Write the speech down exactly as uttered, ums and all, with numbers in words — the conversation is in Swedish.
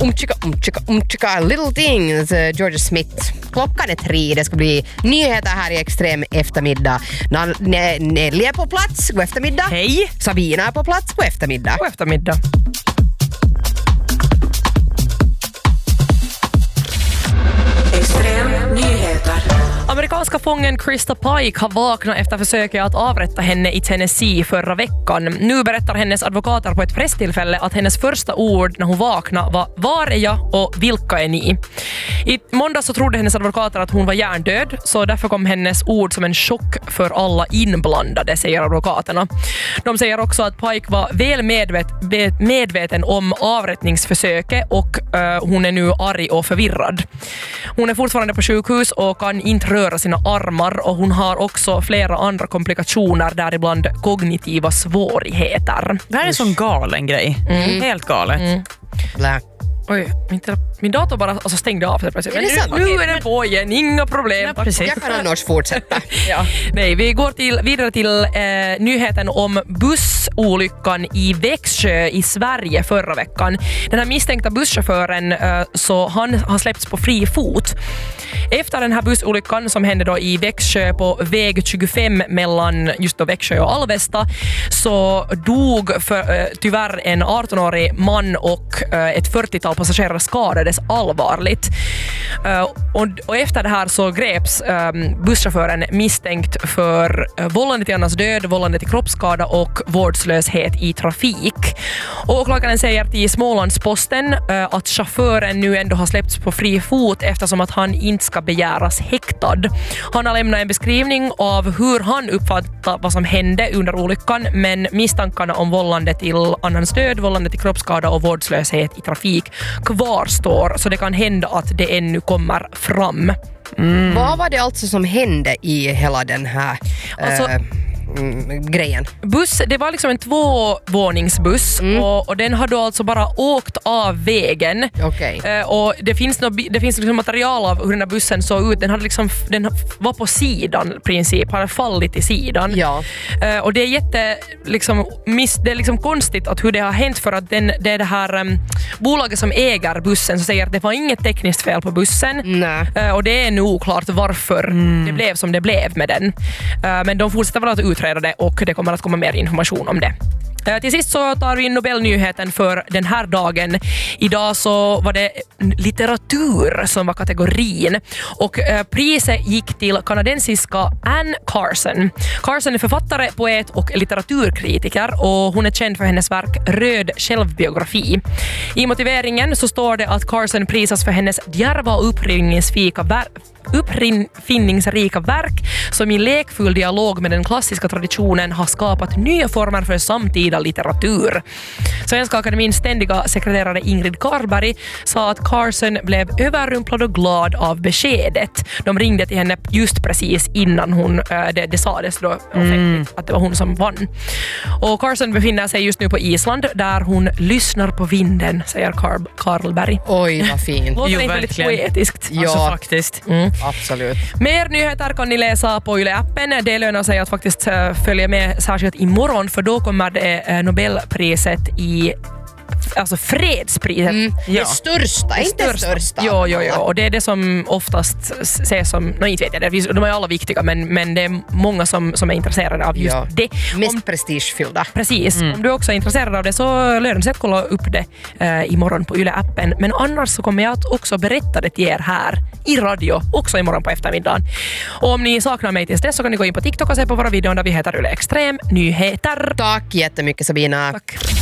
umchika, umchika, umchika, little things, Georgia Smith. Klockan är tre, det ska bli nyheter här i Extrem eftermiddag. Nelly är på plats, god eftermiddag. Hej! Sabina är på plats, god eftermiddag. God eftermiddag. Extrem nyheter. Amerikanska fången Krista Pike har vaknat efter försöket att avrätta henne i Tennessee förra veckan. Nu berättar hennes advokater på ett presstillfälle att hennes första ord när hon vaknade var "Var är jag och vilka är ni?" I måndag så trodde hennes advokater att hon var hjärndöd, så därför kom hennes ord som en chock för alla inblandade, säger advokaterna. De säger också att Pike var väl medvet, medveten om avrättningsförsöket och uh, hon är nu arg och förvirrad. Hon är fortfarande på sjukhus och kan inte röra sina armar, och hon har också flera andra komplikationer, däribland kognitiva svårigheter. Det här är en sån galen grej. Mm. Helt galet. Mm. Blä. Oj, min, min dator bara alltså, stängde av. Men är det nu, nu är den på igen, inga problem. Ja, precis. Jag kan annars fortsätta. ja. Nej, vi går till, vidare till eh, nyheten om bussolyckan i Växjö i Sverige förra veckan. Den här misstänkta busschauffören, eh, så han har släppts på fri fot. Efter den här bussolyckan som hände då i Växjö på väg tjugofem mellan just då Växjö och Alvesta, så dog för, eh, tyvärr en arton-årig man och eh, ett fyrtiotal passagerare skadades allvarligt. Uh, och, och efter det här så greps um, busschauffören misstänkt för uh, vållande till annans död, vållande till kroppsskada och vårdslöshet i trafik. Och åklagaren säger till Smålandsposten uh, att chauffören nu ändå har släppts på fri fot eftersom att han inte ska begäras häktad. Han har lämnat en beskrivning av hur han uppfattar vad som hände under olyckan, men misstankarna om vållande till annans död, vållande till kroppsskada och vårdslöshet i trafik kvarstår, så det kan hända att det ännu kommer fram. Mm. Vad var det alltså som hände i hela den här alltså, äh, mm, grejen? Buss, det var liksom en tvåvåningsbuss mm. och, och den hade alltså bara åkt av vägen. Okay. Uh, och det finns, no, det finns liksom material av hur den här bussen såg ut. Den, hade liksom, den var på sidan i princip, hade fallit i sidan. Ja. Uh, och det är jätte liksom, miss, det är liksom konstigt att hur det har hänt, för att den, det är det här um, bolaget som äger bussen som säger att det var inget tekniskt fel på bussen. Uh, och det är nu oklart varför mm. det blev som det blev med den. Uh, men de fortsätter väl att utreda det, och det kommer att komma mer information om det. Till sist så tar vi Nobelnyheten för den här dagen. Idag så var det litteratur som var kategorin, och eh, priset gick till kanadensiska Anne Carson. Carson är författare, poet och litteraturkritiker, och hon är känd för hennes verk Röd självbiografi. I motiveringen så står det att Carson prisas för hennes djärva och uppfinningsrika verk uppfinningsrika verk som i lekfull dialog med den klassiska traditionen har skapat nya former för samtida litteratur. Svenska Akademins ständiga sekreterare Ingrid Karlberg sa att Carson blev överrumplad och glad av beskedet. De ringde till henne just precis innan hon, det, det sades då offentligt mm. att det var hon som vann. Och Carson befinner sig just nu på Island där hon lyssnar på vinden, säger Karl, Karlberg. Oj, vad fint. Låter inte väldigt poetiskt. Ja, alltså, faktiskt. Mm. Absolut. Mer nyheter kan ni läsa på Yle-appen. Det lönar sig att faktiskt följa med särskilt imorgon, för då kommer det Nobelpriset i alltså fredspriset. Mm. Ja. Det största, det inte största. största. Jo, jo, jo. Och det är det som oftast ses som, no, inte vet jag, de är alla viktiga, men, men det är många som, som är intresserade av just ja. det. Mest Om, prestigefyllda. Precis. Mm. Om du också är intresserad av det så lönar det sig att kolla upp det eh, imorgon på Yle-appen. Men annars så kommer jag att också berätta det till er här i radio, också imorgon på eftermiddagen. Och om ni saknar mig tills dess så kan ni gå in på TikTok och se på våra videor där vi heter Yle Extrem Nyheter. Tack jättemycket, Sabina. Tack.